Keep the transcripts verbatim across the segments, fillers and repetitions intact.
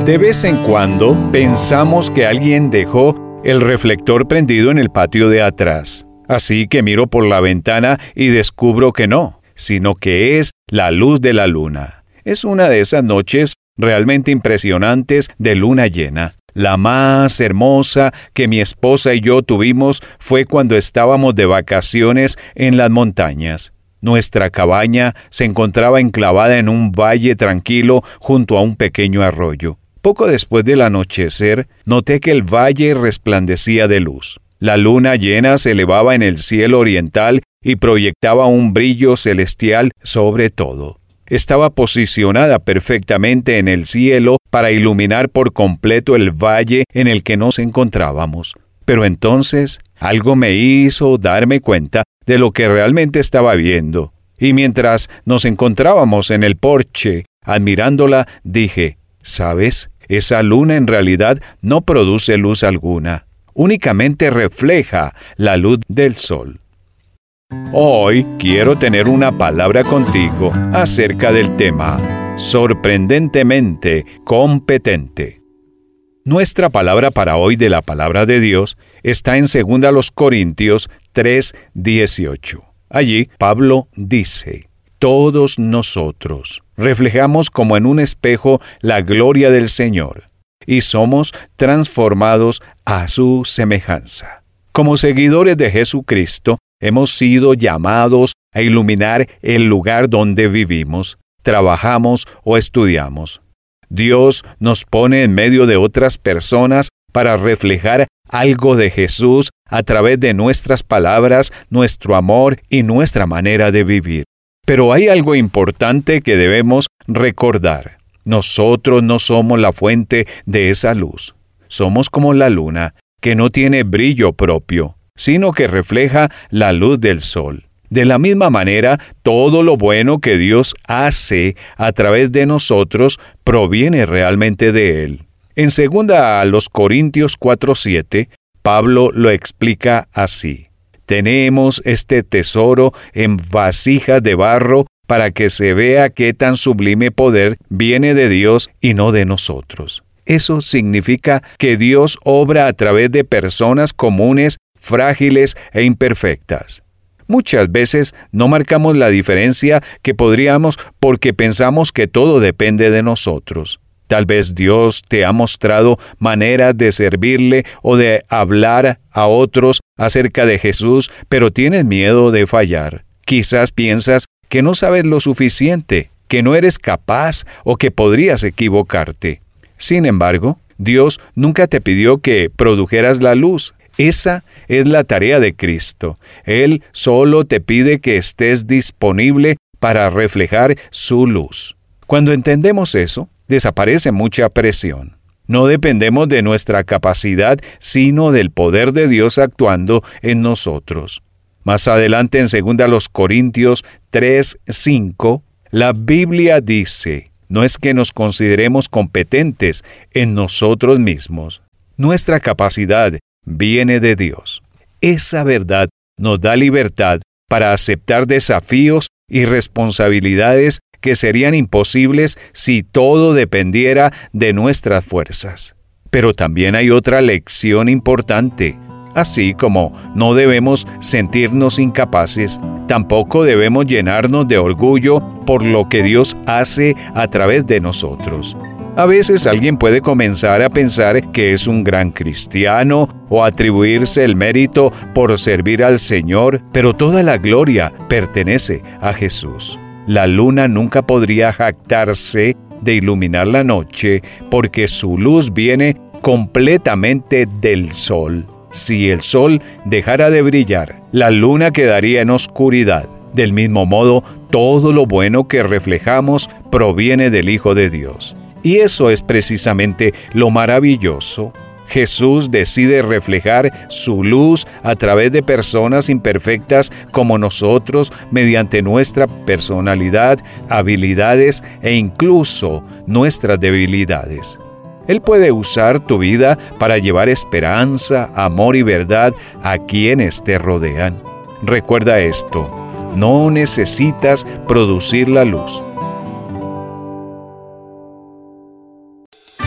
De vez en cuando pensamos que alguien dejó el reflector prendido en el patio de atrás. Así que miro por la ventana y descubro que no, sino que es la luz de la luna. Es una de esas noches realmente impresionantes de luna llena. La más hermosa que mi esposa y yo tuvimos fue cuando estábamos de vacaciones en las montañas. Nuestra cabaña se encontraba enclavada en un valle tranquilo junto a un pequeño arroyo. Poco después del anochecer, noté que el valle resplandecía de luz. La luna llena se elevaba en el cielo oriental y proyectaba un brillo celestial sobre todo. Estaba posicionada perfectamente en el cielo para iluminar por completo el valle en el que nos encontrábamos. Pero entonces, algo me hizo darme cuenta de lo que realmente estaba viendo. Y mientras nos encontrábamos en el porche, admirándola, dije, ¿sabes? Esa luna en realidad no produce luz alguna. Únicamente refleja la luz del sol. Hoy quiero tener una palabra contigo acerca del tema sorprendentemente competente. Nuestra palabra para hoy de la palabra de Dios está en segunda Corintios tres dieciocho. Allí Pablo dice: todos nosotros reflejamos como en un espejo la gloria del Señor y somos transformados a su semejanza. Como seguidores de Jesucristo, hemos sido llamados a iluminar el lugar donde vivimos, trabajamos o estudiamos. Dios nos pone en medio de otras personas para reflejar algo de Jesús a través de nuestras palabras, nuestro amor y nuestra manera de vivir. Pero hay algo importante que debemos recordar. Nosotros no somos la fuente de esa luz. Somos como la luna, que no tiene brillo propio, sino que refleja la luz del sol. De la misma manera, todo lo bueno que Dios hace a través de nosotros proviene realmente de Él. En segunda Corintios cuatro siete, Pablo lo explica así: tenemos este tesoro en vasijas de barro para que se vea qué tan sublime poder viene de Dios y no de nosotros. Eso significa que Dios obra a través de personas comunes, frágiles e imperfectas. Muchas veces no marcamos la diferencia que podríamos porque pensamos que todo depende de nosotros. Tal vez Dios te ha mostrado maneras de servirle o de hablar a otros acerca de Jesús, pero tienes miedo de fallar. Quizás piensas que no sabes lo suficiente, que no eres capaz o que podrías equivocarte. Sin embargo, Dios nunca te pidió que produjeras la luz. Esa es la tarea de Cristo. Él solo te pide que estés disponible para reflejar su luz. Cuando entendemos eso, desaparece mucha presión. No dependemos de nuestra capacidad, sino del poder de Dios actuando en nosotros. Más adelante en segunda Corintios tres cinco, la Biblia dice: no es que nos consideremos competentes en nosotros mismos. Nuestra capacidad viene de Dios. Esa verdad nos da libertad para aceptar desafíos y responsabilidades que serían imposibles si todo dependiera de nuestras fuerzas. Pero también hay otra lección importante. Así como no debemos sentirnos incapaces, tampoco debemos llenarnos de orgullo por lo que Dios hace a través de nosotros. A veces alguien puede comenzar a pensar que es un gran cristiano o atribuirse el mérito por servir al Señor, pero toda la gloria pertenece a Jesús. La luna nunca podría jactarse de iluminar la noche porque su luz viene completamente del sol. Si el sol dejara de brillar, la luna quedaría en oscuridad. Del mismo modo, todo lo bueno que reflejamos proviene del Hijo de Dios. Y eso es precisamente lo maravilloso. Jesús decide reflejar su luz a través de personas imperfectas como nosotros mediante nuestra personalidad, habilidades e incluso nuestras debilidades. Él puede usar tu vida para llevar esperanza, amor y verdad a quienes te rodean. Recuerda esto: no necesitas producir la luz.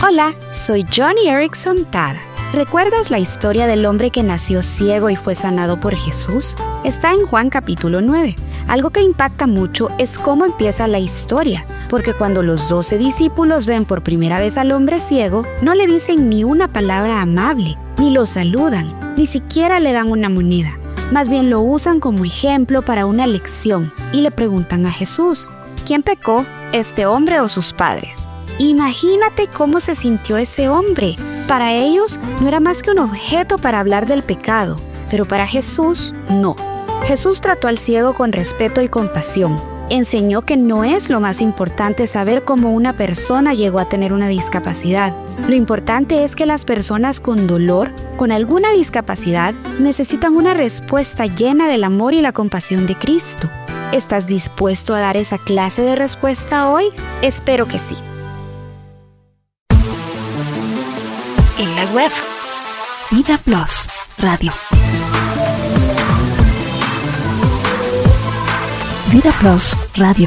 Hola, soy Johnny Erickson Tada. ¿Recuerdas la historia del hombre que nació ciego y fue sanado por Jesús? Está en Juan capítulo nueve. Algo que impacta mucho es cómo empieza la historia, porque cuando los doce discípulos ven por primera vez al hombre ciego, no le dicen ni una palabra amable, ni lo saludan, ni siquiera le dan una moneda. Más bien lo usan como ejemplo para una lección y le preguntan a Jesús, ¿quién pecó, este hombre o sus padres? Imagínate cómo se sintió ese hombre. Para ellos no era más que un objeto para hablar del pecado, pero para Jesús no. Jesús trató al ciego con respeto y compasión. Enseñó que no es lo más importante saber cómo una persona llegó a tener una discapacidad. Lo importante es que las personas con dolor, con alguna discapacidad, necesitan una respuesta llena del amor y la compasión de Cristo. ¿Estás dispuesto a dar esa clase de respuesta hoy? Espero que sí. En la web, Vida Plus Radio. Vida Plus Radio.